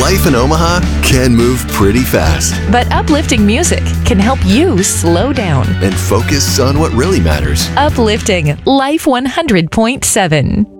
Life in Omaha can move pretty fast. But uplifting music can help you slow down. And focus on what really matters. Uplifting Life 100.7.